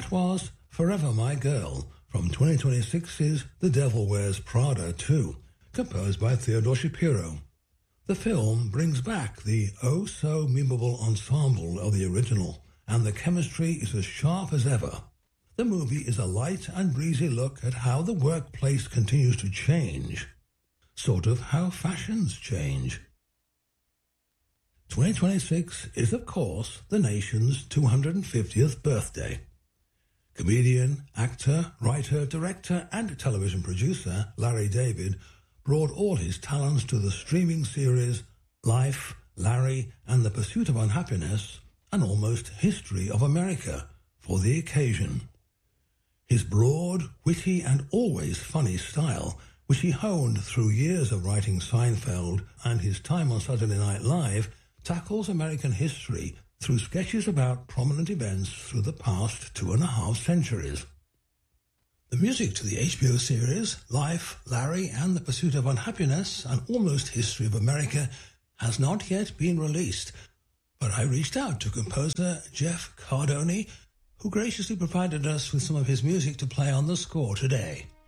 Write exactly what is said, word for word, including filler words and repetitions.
That was Forever My Girl from twenty twenty-six's The Devil Wears Prada two, composed by Theodore Shapiro. The film brings back the oh-so-memeable ensemble of the original, and the chemistry is as sharp as ever. The movie is a light and breezy look at how the workplace continues to change, sort of how fashions change. twenty twenty-six is, of course, the nation's two hundred fiftieth birthday. Comedian, actor, writer, director, and television producer Larry David brought all his talents to the streaming series Life, Larry, and the Pursuit of Unhappiness, an almost history of America, for the occasion. His broad, witty, and always funny style, which he honed through years of writing Seinfeld and his time on Saturday Night Live, tackles American history through sketches about prominent events through the past two and a half centuries. The music to the H B O series Life, Larry, and the Pursuit of Unhappiness, an almost history of America, has not yet been released, but I reached out to composer Jeff Cardoni, who graciously provided us with some of his music to play on the score today.